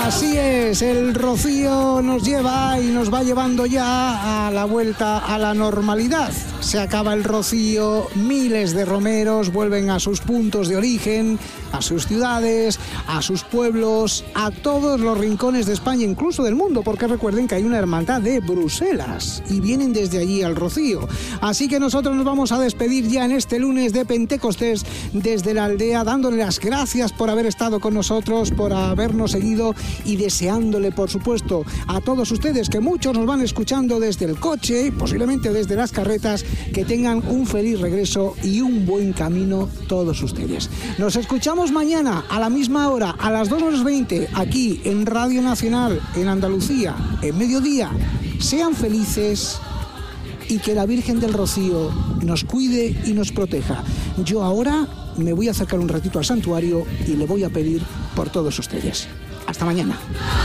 Así es, el rocío nos lleva y nos va llevando ya a la vuelta a la normalidad. Se acaba el rocío, miles de romeros vuelven a sus puntos de origen, a sus ciudades, a sus pueblos, a todos los rincones de España, incluso del mundo, porque recuerden que hay una hermandad de Bruselas y vienen desde allí al rocío. Así que nosotros nos vamos a despedir ya en este lunes de Pentecostés desde la aldea, dándole las gracias por haber estado con nosotros, por habernos seguido y deseándole, por supuesto, a todos ustedes, que muchos nos van escuchando desde el coche, posiblemente desde las carretas, que tengan un feliz regreso y un buen camino todos ustedes. Nos escuchamos mañana a la misma hora, a las 2:20, aquí en Radio Nacional, en Andalucía, en mediodía. Sean felices y que la Virgen del Rocío nos cuide y nos proteja. Yo ahora me voy a acercar un ratito al santuario y le voy a pedir por todos ustedes. Hasta mañana.